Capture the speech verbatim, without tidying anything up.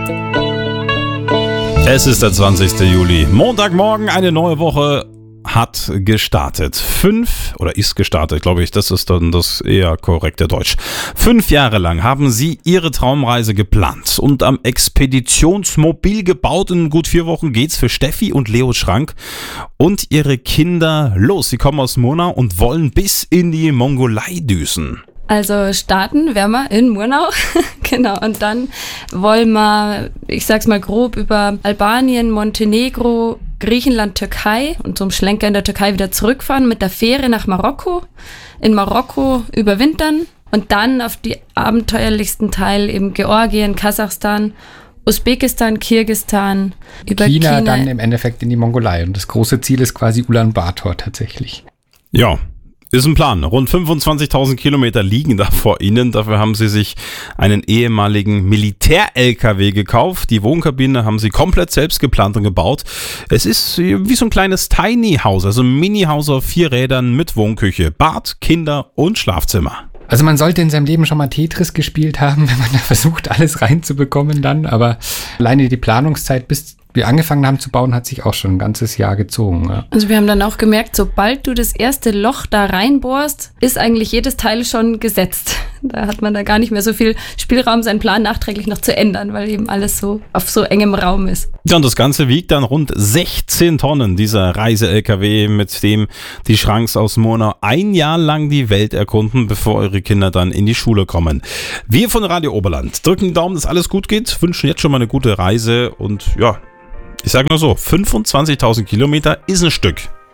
Es ist der zwanzigster Juli. Montagmorgen, eine neue Woche hat gestartet. Fünf, oder ist gestartet, glaube ich, das ist dann das eher korrekte Deutsch. Fünf Jahre lang haben sie ihre Traumreise geplant und am Expeditionsmobil gebaut. In gut vier Wochen geht's für Steffi und Leo Schrank und ihre Kinder los. Sie kommen aus Murnau und wollen bis in die Mongolei düsen. Also starten werden wir in Murnau, genau, und dann wollen wir, ich sag's mal grob, über Albanien, Montenegro, Griechenland, Türkei und zum Schlenker in der Türkei wieder zurückfahren mit der Fähre nach Marokko, in Marokko überwintern und dann auf die abenteuerlichsten Teil eben Georgien, Kasachstan, Usbekistan, Kirgisistan, über China, China dann im Endeffekt in die Mongolei und das große Ziel ist quasi Ulaanbaatar tatsächlich. Ja. Ist ein Plan. Rund fünfundzwanzigtausend Kilometer liegen da vor ihnen. Dafür haben sie sich einen ehemaligen Militär-L K W gekauft. Die Wohnkabine haben sie komplett selbst geplant und gebaut. Es ist wie so ein kleines Tiny House, also ein Mini-Haus auf vier Rädern mit Wohnküche, Bad, Kinder und Schlafzimmer. Also man sollte in seinem Leben schon mal Tetris gespielt haben, wenn man da versucht, alles reinzubekommen dann. Aber alleine die Planungszeit, bis wir angefangen haben zu bauen, hat sich auch schon ein ganzes Jahr gezogen. Ja. Also wir haben dann auch gemerkt, sobald du das erste Loch da reinbohrst, ist eigentlich jedes Teil schon gesetzt. Da hat man da gar nicht mehr so viel Spielraum, seinen Plan nachträglich noch zu ändern, weil eben alles so auf so engem Raum ist. Ja, und das Ganze wiegt dann rund sechzehn Tonnen, dieser Reise-L K W, mit dem die Schranks aus Murnau ein Jahr lang die Welt erkunden, bevor eure Kinder dann in die Schule kommen. Wir von Radio Oberland drücken den Daumen, dass alles gut geht, wünschen jetzt schon mal eine gute Reise und ja, ich sage nur so, fünfundzwanzigtausend Kilometer ist ein Stück.